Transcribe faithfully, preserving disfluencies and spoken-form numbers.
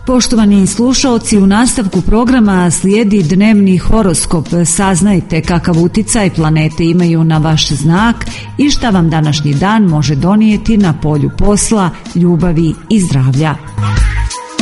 Poštovani slušaoci, u nastavku programa slijedi dnevni horoskop. Saznajte kakav uticaj planete imaju na vaš znak i šta vam današnji dan može donijeti na polju posla, ljubavi i zdravlja.